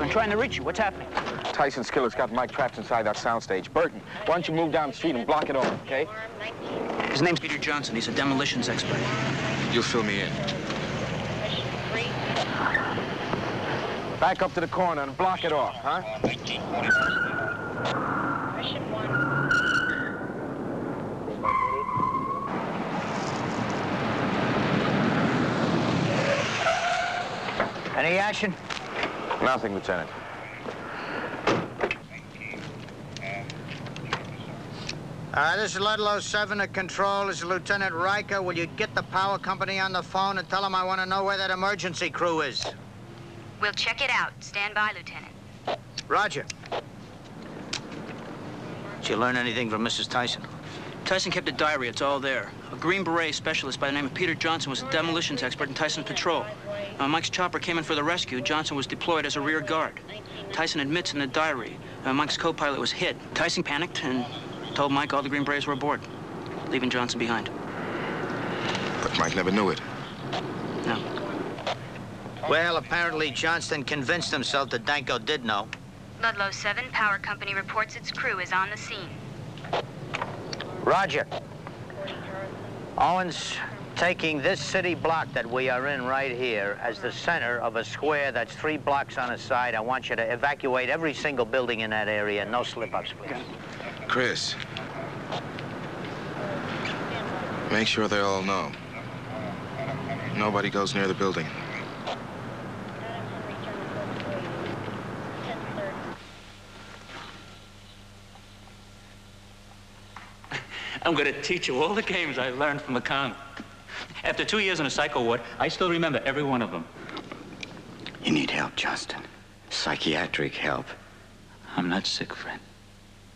I'm trying to reach you. What's happening? Tyson Skiller's got Mike trapped inside that soundstage. Burton, why don't you move down the street and block it off, okay? His name's Peter Johnson. He's a demolitions expert. You'll fill me in. Back up to the corner and block it off, huh? Any action? Nothing, Lieutenant. This is Ludlow 7 at control. This is Lieutenant Riker. Will you get the power company on the phone and tell them I want to know where that emergency crew is? We'll check it out. Stand by, Lieutenant. Roger. Did you learn anything from Mrs. Tyson? Tyson kept a diary. It's all there. A Green Beret specialist by the name of Peter Johnson was a demolitions expert in Tyson's patrol. Mike's chopper came in for the rescue. Johnson was deployed as a rear guard. Tyson admits in the diary Mike's co-pilot was hit. Tyson panicked and told Mike all the Green Berets were aboard, leaving Johnson behind. But Mike never knew it. No. Well, apparently Johnston convinced himself that Danko did know. Ludlow 7 Power Company reports its crew is on the scene. Roger. Owens, taking this city block that we are in right here as the center of a square that's 3 blocks on a side, I want you to evacuate every single building in that area. No slip-ups, please. Chris, make sure they all know. Nobody goes near the building. I'm going to teach you all the games I learned from the con. After 2 years in a psycho ward, I still remember every one of them. You need help, Johnston. Psychiatric help. I'm not sick, friend.